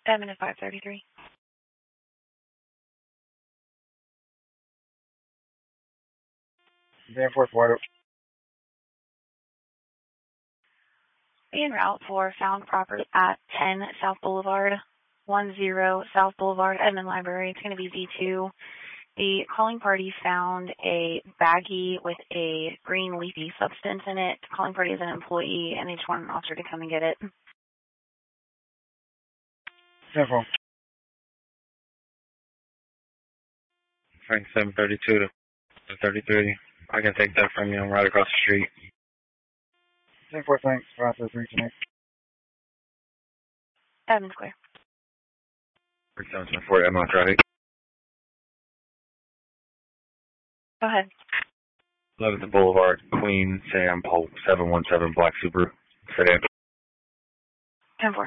Admin at 533. Danforth, White Oak. Be en route for found property at 10 South Boulevard, 10 South Boulevard, Edmond Library. It's going to be D2. The calling party found a baggie with a green leafy substance in it. The calling party is an employee, and they just want an officer to come and get it. Danforth. Frank 732 to 33. I can take that from you. I'm right across the street. Danforth, thanks. 533 tonight. Admin Square. Frank 740, I'm on traffic. Go ahead. 11th Boulevard, Queen Sam Polk, 717 Black Subaru sedan. 10-4.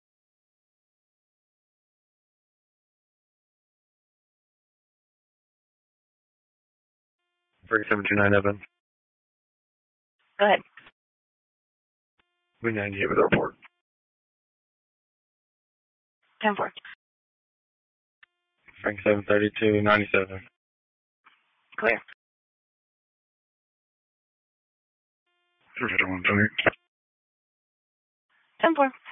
Frank 729 Evans. Go ahead. 398 with airport. 10-4. Frank 732, 97. Clear. 351, 10-4.